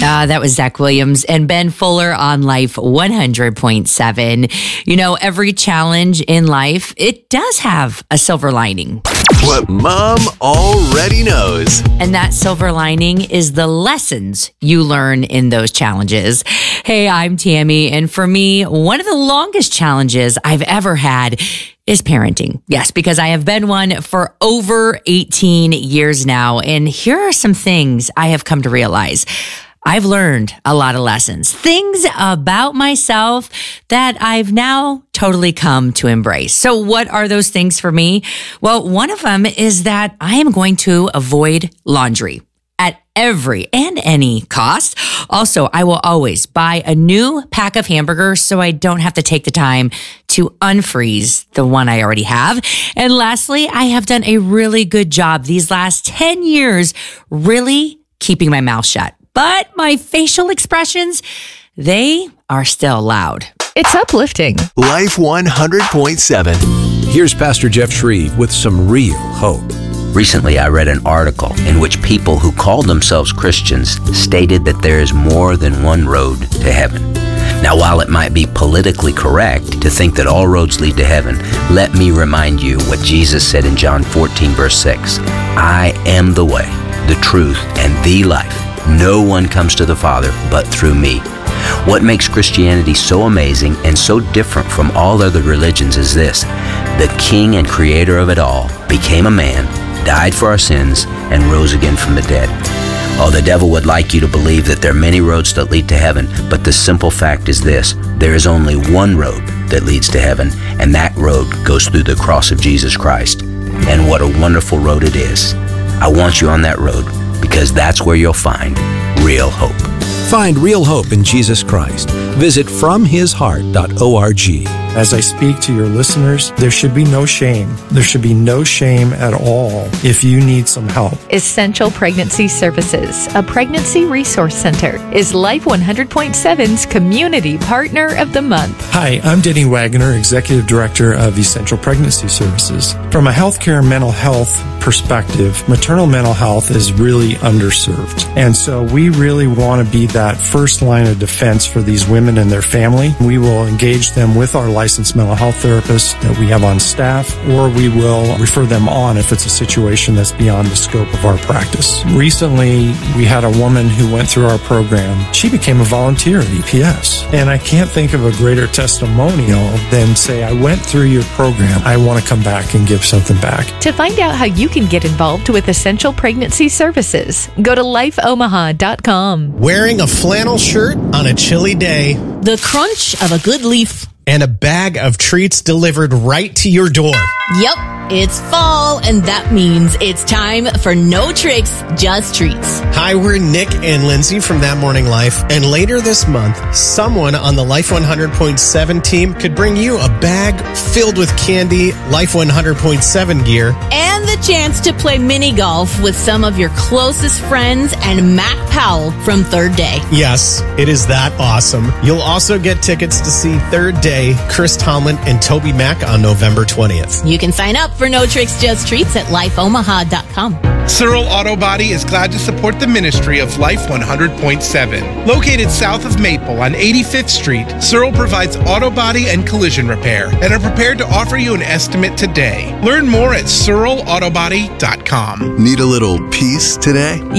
That was Zach Williams and Ben Fuller on Life 100.7. You know, every challenge in life, it does have a silver lining. What Mom already knows. And that silver lining is the lessons you learn in those challenges. Hey, I'm Tammy. And for me, one of the longest challenges I've ever had is parenting. Yes, because I have been one for over 18 years now. And here are some things I have come to realize. I've learned a lot of lessons, things about myself that I've now totally come to embrace. So what are those things for me? Well, one of them is that I am going to avoid laundry at every and any cost. Also, I will always buy a new pack of hamburgers so I don't have to take the time to unfreeze the one I already have. And lastly, I have done a really good job these last 10 years really keeping my mouth shut. But my facial expressions, they are still loud. It's uplifting. Life 100.7. Here's Pastor Jeff Shreve with some real hope. Recently, I read an article in which people who called themselves Christians stated that there is more than one road to heaven. Now, while it might be politically correct to think that all roads lead to heaven, let me remind you what Jesus said in John 14, verse 6. I am the way, the truth, and the life. No one comes to the Father but through me. What makes Christianity so amazing and so different from all other religions is this: the King and Creator of it all became a man, died for our sins, and rose again from the dead. Oh, the devil would like you to believe that there are many roads that lead to heaven, but the simple fact is this: there is only one road that leads to heaven, and that road goes through the cross of Jesus Christ. And what a wonderful road it is. I want you on that road, because that's where you'll find real hope. Find real hope in Jesus Christ. Visit FromHisHeart.org. As I speak to your listeners, there should be no shame. There should be no shame at all if you need some help. Essential Pregnancy Services, a pregnancy resource center, is Life 100.7's Community Partner of the Month. Hi, I'm Denny Wagner, Executive Director of Essential Pregnancy Services. From a healthcare and mental health perspective, maternal mental health is really underserved. And so we really want to be that first line of defense for these women and their family. We will engage them with our licensed mental health therapists that we have on staff, or we will refer them on if it's a situation that's beyond the scope of our practice. Recently, we had a woman who went through our program. She became a volunteer at EPS. And I can't think of a greater testimonial than say, I went through your program. I want to come back and give something back. To find out how you can get involved with Essential Pregnancy Services, go to lifeomaha.com. Wearing a flannel shirt on a chilly day. The crunch of a good leaf. And a bag of treats delivered right to your door. Yep, it's fall, and that means it's time for No Tricks, Just Treats. Hi, we're Nick and Lindsay from That Morning Life, and later this month, someone on the Life 100.7 team could bring you a bag filled with candy, Life 100.7 gear, and the chance to play mini golf with some of your closest friends and Mac Powell from Third Day. Yes, it is that awesome. You'll also get tickets to see Third Day, Chris Tomlin, and Toby Mac on November 20th. You can sign up for No Tricks, Just Treats at lifeomaha.com. Searle Auto Body is glad to support the ministry of Life 100.7. Located south of Maple on 85th Street, Searle provides auto body and collision repair and are prepared to offer you an estimate today. Learn more at searleautobody.com. Need a little peace today?